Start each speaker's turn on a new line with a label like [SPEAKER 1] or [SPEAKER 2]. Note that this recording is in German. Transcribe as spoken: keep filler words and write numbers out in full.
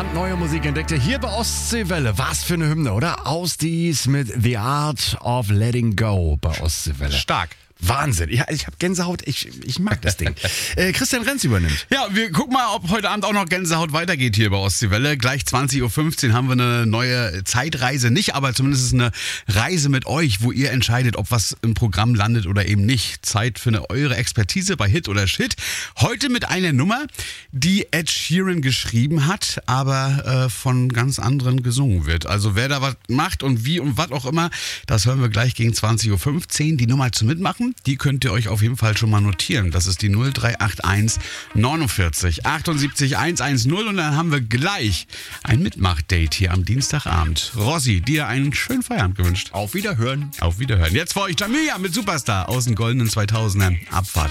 [SPEAKER 1] Brandneue Musik entdeckte hier bei Ostseewelle. Was für eine Hymne, oder? Ausdies mit The Art of Letting Go bei Ostseewelle.
[SPEAKER 2] Stark.
[SPEAKER 1] Wahnsinn. Ja, ich habe Gänsehaut. Ich, ich mag das Ding. äh, Christian Renz übernimmt.
[SPEAKER 2] Ja, wir gucken mal, ob heute Abend auch noch Gänsehaut weitergeht hier bei Ostseewelle. Gleich zwanzig Uhr fünfzehn haben wir eine neue Zeitreise. Nicht, aber zumindest eine Reise mit euch, wo ihr entscheidet, ob was im Programm landet oder eben nicht. Zeit für eine eure Expertise bei Hit oder Shit. Heute mit einer Nummer, die Ed Sheeran geschrieben hat, aber äh, von ganz anderen gesungen wird. Also wer da was macht und wie und was auch immer, das hören wir gleich gegen zwanzig Uhr fünfzehn. Die Nummer zum Mitmachen, die könnt ihr euch auf jeden Fall schon mal notieren. Das ist die null drei acht eins neunundvierzig achtundsiebzig hundertzehn und dann haben wir gleich ein Mitmachdate hier am Dienstagabend. Rossi, dir einen schönen Feierabend gewünscht.
[SPEAKER 1] Auf Wiederhören.
[SPEAKER 2] Auf Wiederhören. Jetzt für euch Jamila mit Superstar aus den goldenen zweitausendern. Abfahrt.